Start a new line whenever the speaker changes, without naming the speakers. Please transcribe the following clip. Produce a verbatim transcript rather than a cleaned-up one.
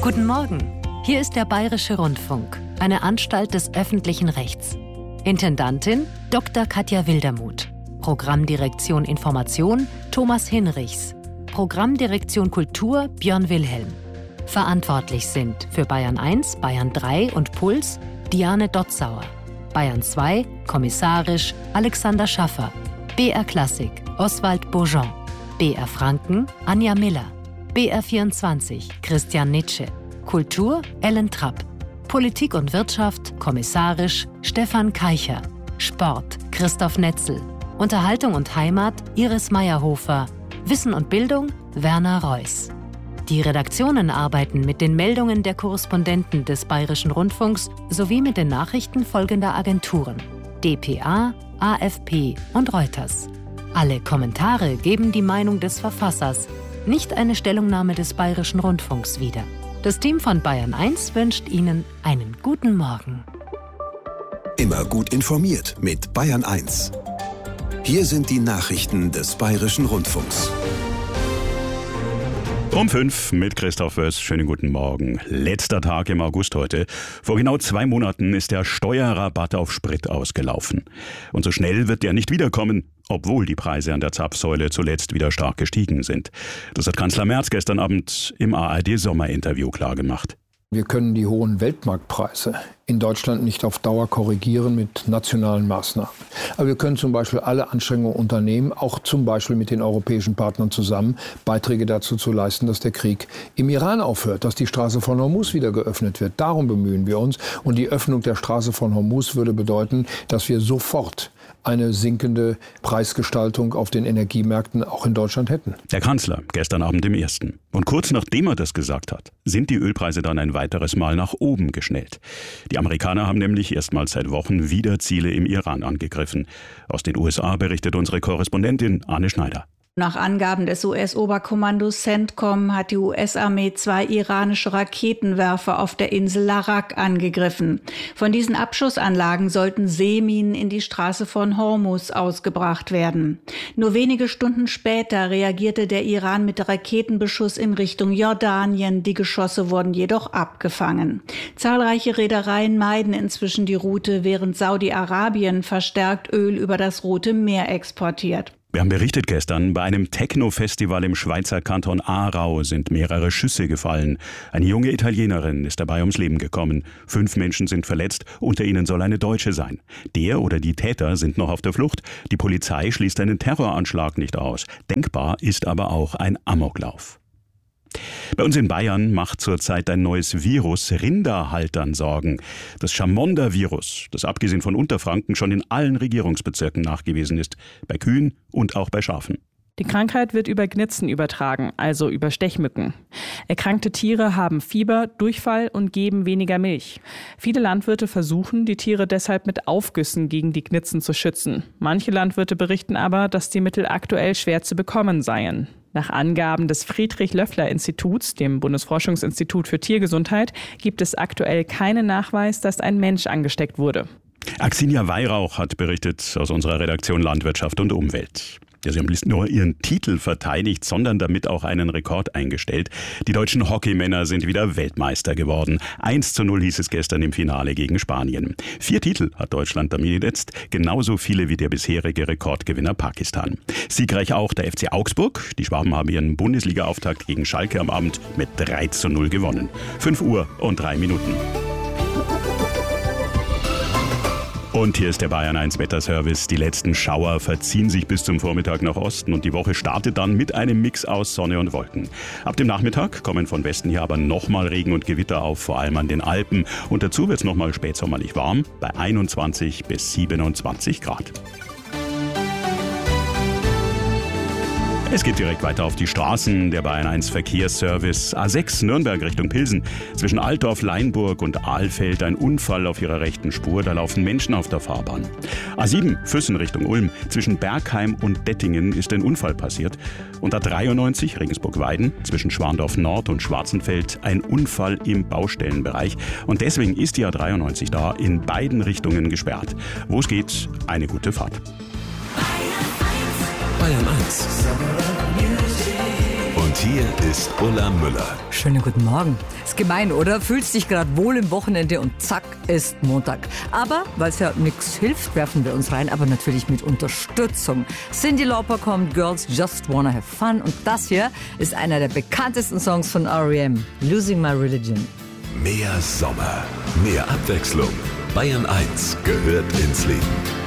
Guten Morgen, hier ist der Bayerische Rundfunk, eine Anstalt des öffentlichen Rechts. Intendantin Doktor Katja Wildermuth. Programmdirektion Information Thomas Hinrichs. Programmdirektion Kultur Björn Wilhelm. Verantwortlich sind für Bayern eins, Bayern drei und Puls Diane Dotzauer. Bayern zwei, kommissarisch Alexander Schaffer. B R Klassik Oswald Beaujean. B R Franken Anja Miller. B R vierundzwanzig Christian Nitsche. Kultur Ellen Trapp. Politik und Wirtschaft kommissarisch Stefan Keicher. Sport Christoph Netzel. Unterhaltung und Heimat Iris Meyerhofer. Wissen und Bildung Werner Reuss. Die Redaktionen arbeiten mit den Meldungen der Korrespondenten des Bayerischen Rundfunks sowie mit den Nachrichten folgender Agenturen: D P A, A F P und Reuters. Alle Kommentare geben die Meinung des Verfassers, nicht eine Stellungnahme des Bayerischen Rundfunks wider. Das Team von Bayern eins wünscht Ihnen einen guten Morgen.
Immer gut informiert mit Bayern eins. Hier sind die Nachrichten des Bayerischen Rundfunks.
Um fünf mit Christoph Wöss. Schönen guten Morgen. Letzter Tag im August heute. Vor genau zwei Monaten ist der Steuerrabatt auf Sprit ausgelaufen. Und so schnell wird der nicht wiederkommen, obwohl die Preise an der Zapfsäule zuletzt wieder stark gestiegen sind. Das hat Kanzler Merz gestern Abend im A R D-Sommerinterview klargemacht.
Wir können die hohen Weltmarktpreise in Deutschland nicht auf Dauer korrigieren mit nationalen Maßnahmen. Aber wir können zum Beispiel alle Anstrengungen unternehmen, auch zum Beispiel mit den europäischen Partnern zusammen, Beiträge dazu zu leisten, dass der Krieg im Iran aufhört, dass die Straße von Hormuz wieder geöffnet wird. Darum bemühen wir uns. Und die Öffnung der Straße von Hormuz würde bedeuten, dass wir sofort eine sinkende Preisgestaltung auf den Energiemärkten auch in Deutschland hätten.
Der Kanzler gestern Abend im Ersten. Und kurz nachdem er das gesagt hat, sind die Ölpreise dann ein weiteres Mal nach oben geschnellt. Die Amerikaner haben nämlich erstmals seit Wochen wieder Ziele im Iran angegriffen. Aus den U S A berichtet unsere Korrespondentin Arne Schneider.
Nach Angaben des U S-Oberkommandos CENTCOM hat die U S-Armee zwei iranische Raketenwerfer auf der Insel Larak angegriffen. Von diesen Abschussanlagen sollten Seeminen in die Straße von Hormuz ausgebracht werden. Nur wenige Stunden später reagierte der Iran mit Raketenbeschuss in Richtung Jordanien. Die Geschosse wurden jedoch abgefangen. Zahlreiche Reedereien meiden inzwischen die Route, während Saudi-Arabien verstärkt Öl über das Rote Meer exportiert.
Wir haben berichtet gestern, bei einem Techno-Festival im Schweizer Kanton Aarau sind mehrere Schüsse gefallen. Eine junge Italienerin ist dabei ums Leben gekommen. Fünf Menschen sind verletzt, unter ihnen soll eine Deutsche sein. Der oder die Täter sind noch auf der Flucht. Die Polizei schließt einen Terroranschlag nicht aus. Denkbar ist aber auch ein Amoklauf. Bei uns in Bayern macht zurzeit ein neues Virus Rinderhaltern Sorgen. Das Chamonder-Virus, das abgesehen von Unterfranken schon in allen Regierungsbezirken nachgewiesen ist. Bei Kühen und auch bei Schafen.
Die Krankheit wird über Gnitzen übertragen, also über Stechmücken. Erkrankte Tiere haben Fieber, Durchfall und geben weniger Milch. Viele Landwirte versuchen, die Tiere deshalb mit Aufgüssen gegen die Gnitzen zu schützen. Manche Landwirte berichten aber, dass die Mittel aktuell schwer zu bekommen seien. Nach Angaben des Friedrich-Löffler-Instituts, dem Bundesforschungsinstitut für Tiergesundheit, gibt es aktuell keinen Nachweis, dass ein Mensch angesteckt wurde.
Axinia Weihrauch hat berichtet aus unserer Redaktion Landwirtschaft und Umwelt. Ja, sie haben nicht nur ihren Titel verteidigt, sondern damit auch einen Rekord eingestellt. Die deutschen Hockeymänner sind wieder Weltmeister geworden. eins zu null hieß es gestern im Finale gegen Spanien. Vier Titel hat Deutschland damit jetzt, genauso viele wie der bisherige Rekordgewinner Pakistan. Siegreich auch der F C Augsburg. Die Schwaben haben ihren Bundesliga-Auftakt gegen Schalke am Abend mit drei zu null gewonnen. fünf Uhr und drei Minuten. Und hier ist der Bayern eins Wetterservice. Die letzten Schauer verziehen sich bis zum Vormittag nach Osten und die Woche startet dann mit einem Mix aus Sonne und Wolken. Ab dem Nachmittag kommen von Westen hier aber nochmal Regen und Gewitter auf, vor allem an den Alpen. Und dazu wird es nochmal spätsommerlich warm, bei einundzwanzig bis siebenundzwanzig Grad. Es geht direkt weiter auf die Straßen. Der Bayern eins Verkehrsservice. A sechs Nürnberg Richtung Pilsen. Zwischen Altdorf, Leinburg und Ahlfeld ein Unfall auf ihrer rechten Spur. Da laufen Menschen auf der Fahrbahn. A sieben Füssen Richtung Ulm. Zwischen Bergheim und Dettingen ist ein Unfall passiert. Und A dreiundneunzig Regensburg-Weiden. Zwischen Schwandorf Nord und Schwarzenfeld ein Unfall im Baustellenbereich. Und deswegen ist die A dreiundneunzig da in beiden Richtungen gesperrt. Wo es geht, eine gute Fahrt.
Bayern eins. Und hier ist Ulla Müller.
Schönen guten Morgen. Ist gemein, oder? Fühlst dich gerade wohl im Wochenende und zack, ist Montag. Aber, weil es ja nichts hilft, werfen wir uns rein, aber natürlich mit Unterstützung. Cyndi Lauper kommt, Girls Just Wanna Have Fun. Und das hier ist einer der bekanntesten Songs von R E M, Losing My Religion.
Mehr Sommer, mehr Abwechslung. Bayern eins gehört ins Leben.